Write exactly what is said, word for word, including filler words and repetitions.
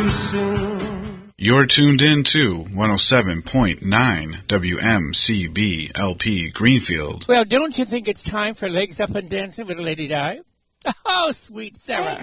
soon. You're tuned in to one oh seven point nine W M C B L P Greenfield. Well, don't you think it's time for Legs Up and Dancing with Lady Di? Oh, sweet Sarah.